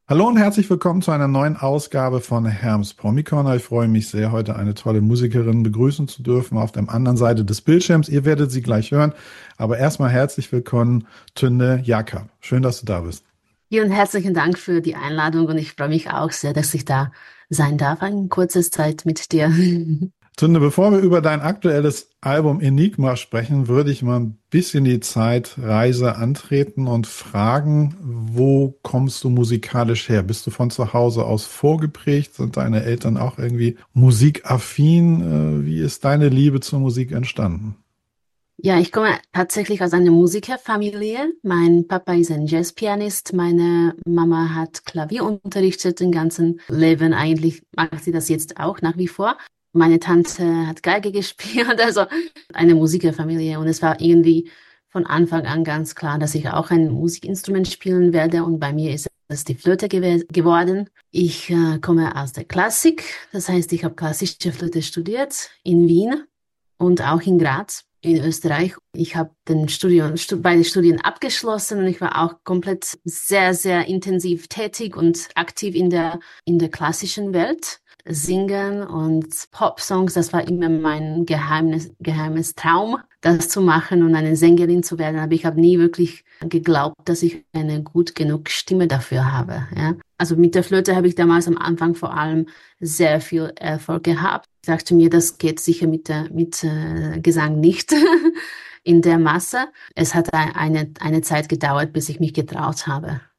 Hallo und herzlich willkommen zu einer neuen Ausgabe von Herms Promi Corner. Ich freue mich sehr, heute eine tolle Musikerin begrüßen zu dürfen auf der anderen Seite des Bildschirms. Ihr werdet sie gleich hören. Aber erstmal herzlich willkommen, Tünde Jakob. Schön, dass du da bist. Vielen herzlichen Dank für die Einladung und ich freue mich auch sehr, dass ich da sein darf, eine kurze Zeit mit dir. Tünde, bevor wir über dein aktuelles Album Enigma sprechen, würde ich mal ein bisschen die Zeitreise antreten und fragen, wo kommst du musikalisch her? Bist du von zu Hause aus vorgeprägt? Sind deine Eltern auch irgendwie musikaffin? Wie ist deine Liebe zur Musik entstanden? Ja, ich komme tatsächlich aus einer Musikerfamilie. Mein Papa ist ein Jazzpianist, meine Mama hat Klavier unterrichtet, den ganzen Leben eigentlich macht sie das jetzt auch nach wie vor. Meine Tante hat Geige gespielt, also eine Musikerfamilie. Und es war irgendwie von Anfang an ganz klar, dass ich auch ein Musikinstrument spielen werde. Und bei mir ist es die Flöte geworden. Ich komme aus der Klassik, das heißt, ich habe klassische Flöte studiert in Wien und auch in Graz in Österreich. Ich habe beide Studien abgeschlossen und ich war auch komplett sehr, sehr intensiv tätig und aktiv in der klassischen Welt. Singen und Popsongs, das war immer mein geheimes Traum, das zu machen und eine Sängerin zu werden. Aber ich habe nie wirklich geglaubt, dass ich eine gut genug Stimme dafür habe. Ja? Also mit der Flöte habe ich damals am Anfang vor allem sehr viel Erfolg gehabt. Ich dachte mir, das geht sicher mit Gesang nicht in der Masse. Es hat eine Zeit gedauert, bis ich mich getraut habe.